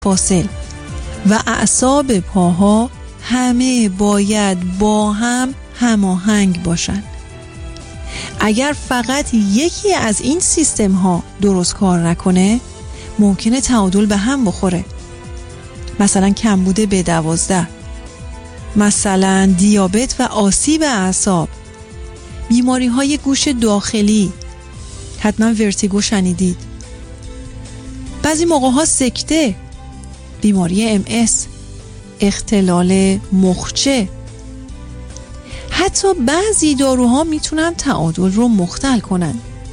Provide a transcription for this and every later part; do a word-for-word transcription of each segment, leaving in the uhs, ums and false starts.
مفاصل و اعصاب پاها همه باید با هم هماهنگ باشن. اگر فقط یکی از این سیستم ها درست کار نکنه ممکنه تعادل به هم بخوره. مثلا کمبود بی دوازده، مثلا دیابت و آسیب اعصاب، بیماری های گوش داخلی، حتما ورتیگو شنیدید، بعضی موقع ها سکته، بیماری ام اس، اختلال مخچه. حتی بعضی داروها میتونن تعادل رو مختل کنن.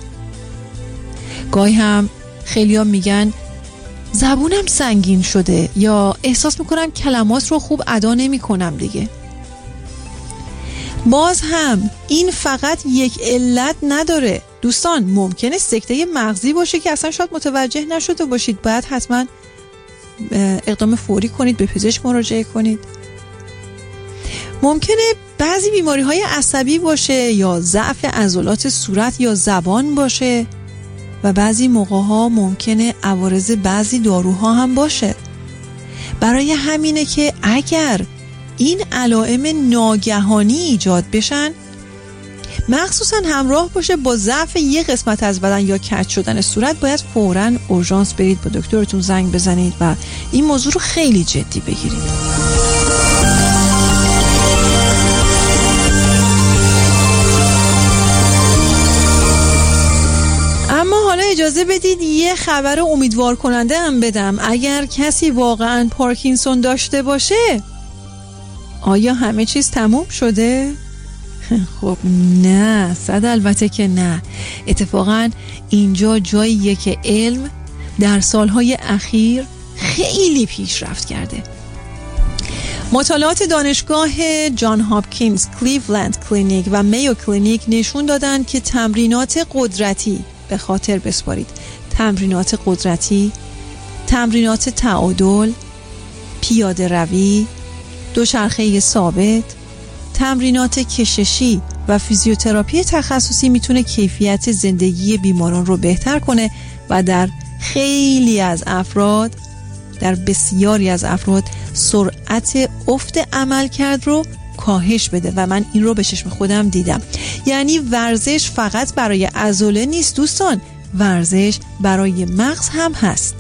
گاهی هم خیلی ها میگن زبونم سنگین شده یا احساس میکنم کلمات رو خوب ادا نمی کنم دیگه. باز هم این فقط یک علت نداره دوستان. ممکنه سکته مغزی باشه که اصلا شاید متوجه نشده باشید. باید حتما اقدام فوری کنید، به پزشک مراجعه کنید. ممکنه بعضی بیماری های عصبی باشه یا ضعف عضلات صورت یا زبان باشه و بعضی موقع ها ممکنه عوارض بعضی داروها هم باشه. برای همینه که اگر این علائم ناگهانی ایجاد بشن، مخصوصا همراه باشه با ضعف یک قسمت از بدن یا کج شدن صورت، باید فوراً اورژانس برید، با دکترتون زنگ بزنید و این موضوع رو خیلی جدی بگیرید. اما حالا اجازه بدید یه خبر امیدوار کننده هم بدم. اگر کسی واقعاً پارکینسون داشته باشه، آیا همه چیز تموم شده؟ خب نه، صد البته که نه. اتفاقاً اینجا جاییه که علم در سالهای اخیر خیلی پیشرفت کرده. مطالعات دانشگاه جان هاپکینز، کلیولند کلینیک و میو کلینیک نشون دادن که تمرینات قدرتی، به خاطر بسپارید، تمرینات قدرتی، تمرینات تعادل، پیاده روی، دوچرخه ثابت، تمرینات کششی و فیزیوتراپی تخصصی میتونه کیفیت زندگی بیماران رو بهتر کنه و در خیلی از افراد، در بسیاری از افراد، سرعت افت عملکرد رو کاهش بده و من این رو به چشم خودم دیدم. یعنی ورزش فقط برای عضله نیست دوستان، ورزش برای مغز هم هست.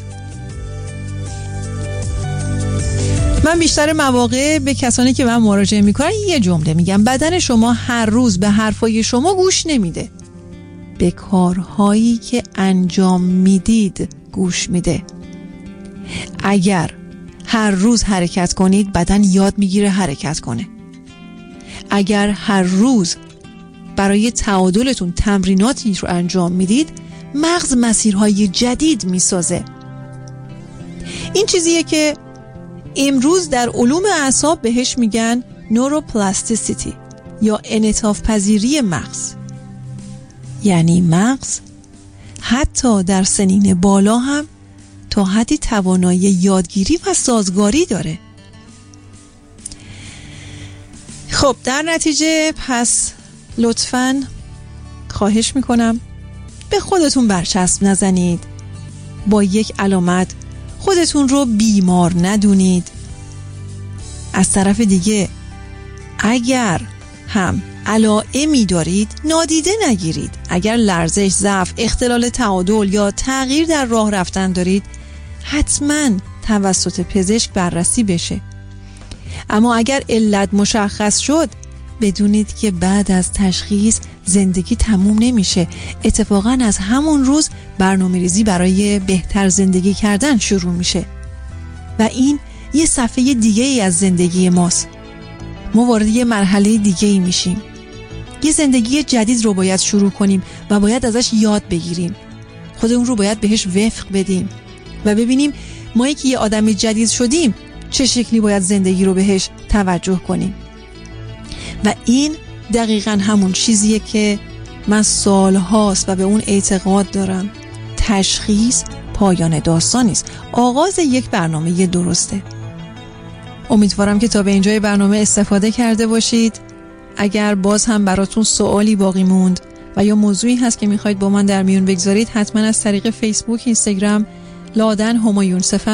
من بیشتر مواقع به کسانی که من مراجعه میکنن یه جمله میگم: بدن شما هر روز به حرفای شما گوش نمیده، به کارهایی که انجام میدید گوش میده. اگر هر روز حرکت کنید، بدن یاد میگیره حرکت کنه. اگر هر روز برای تعادلتون تمریناتی رو انجام میدید، مغز مسیرهای جدید میسازه. این چیزیه که امروز در علوم اعصاب بهش میگن نوروپلاستیسیتی یا انعطاف پذیری مغز. یعنی مغز حتی در سنین بالا هم تا حدی توانایی یادگیری و سازگاری داره. خب در نتیجه پس لطفاً خواهش میکنم به خودتون برچسب نزنید، با یک علامت خودتون رو بیمار ندونید. از طرف دیگه اگر هم علائمی دارید نادیده نگیرید. اگر لرزش، ضعف، اختلال تعادل یا تغییر در راه رفتن دارید، حتما توسط پزشک بررسی بشه. اما اگر علت مشخص شد، بدونید که بعد از تشخیص زندگی تموم نمیشه. اتفاقا از همون روز برنامه‌ریزی برای بهتر زندگی کردن شروع میشه و این یه صفحه دیگه ای از زندگی ماست. ما وارد یه مرحله دیگه ای میشیم. یه زندگی جدید رو باید شروع کنیم و باید ازش یاد بگیریم. خودمون رو باید بهش وفق بدیم و ببینیم ما که یه آدم جدید شدیم چه شکلی باید زندگی رو بهش توجه کنیم. و این دقیقاً همون چیزیه که من سالهاست و به اون اعتقاد دارم. تشخیص پایان داستان نیست، آغاز یک برنامه درسته. امیدوارم که تا به اینجای برنامه استفاده کرده باشید. اگر باز هم براتون سوالی باقی موند و یا موضوعی هست که میخواید با من در میون بگذارید، حتما از طریق فیسبوک، اینستاگرام لادن همایون صفت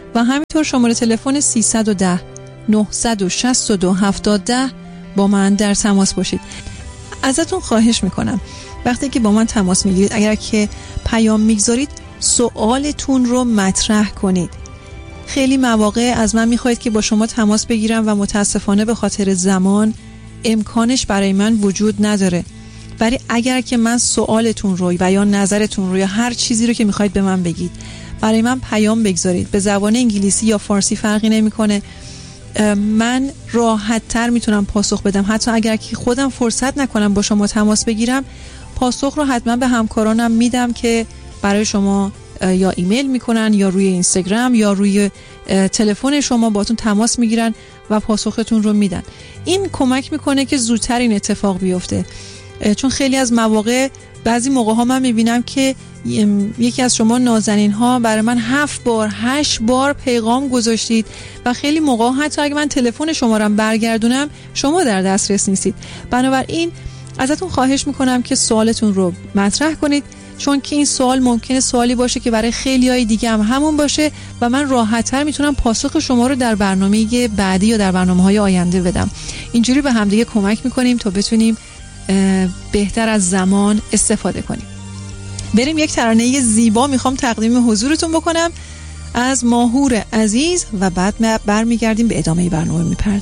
و همینطور شماره تلفن سیصد و ده نهصد و شصت و دو هفتاد ده با من در تماس باشید. ازتون خواهش میکنم وقتی که با من تماس میگیرید، اگر که پیام میگذارید سوالتون رو مطرح کنید. خیلی مواقع از من میخواید که با شما تماس بگیرم و متاسفانه به خاطر زمان امکانش برای من وجود نداره، ولی اگر که من سوالتون رو و یا نظرتون رو یا هر چیزی رو که میخواید به من بگید برای من پیام بگذارید، به زبان انگلیسی یا فارسی فرقی نمیکنه، من راحت تر میتونم پاسخ بدم. حتی اگر که خودم فرصت نکنم با شما تماس بگیرم، پاسخ رو حتما به همکارانم میدم که برای شما یا ایمیل میکنن یا روی اینستاگرام یا روی تلفن شما باتون تماس میگیرن و پاسختون رو میدن. این کمک میکنه که زودتر این اتفاق بیفته، چون خیلی از مواقع بعضی موقع ها من میبینم که یکی از شما نازنین ها برای من هفت بار هشت بار پیغام گذاشتید و خیلی موقع حتی اگه من تلفن شما رو برگردونم شما در دسترس نیستید. بنابراین ازتون خواهش میکنم که سوالتون رو مطرح کنید، چون که این سوال ممکنه سوالی باشه که برای خیلی های دیگه هم همون باشه و من راحت‌تر میتونم پاسخ شما رو در برنامه بعدی یا در برنامه‌های آینده بدم. اینجوری به هم دیگه کمک میکنیم تا بتونیم بهتر از زمان استفاده کنیم. بریم یک ترانه زیبا میخوام تقدیم حضورتون بکنم از ماهور عزیز و بعد برمیگردیم به ادامه برنامه میپردازیم.